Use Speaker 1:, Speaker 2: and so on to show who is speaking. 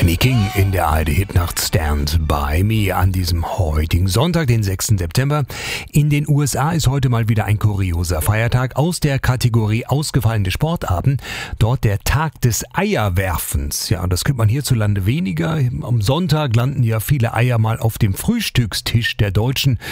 Speaker 1: Benny King in der ARD Hitnacht Stand by Me an diesem heutigen Sonntag, den 6. September. In den USA ist heute mal wieder ein kurioser Feiertag aus der Kategorie ausgefallene Sportarten. Dort der Tag des Eierwerfens. Ja, das kennt man hierzulande weniger. Am Sonntag landen ja viele Eier mal auf dem Frühstückstisch der Deutschen.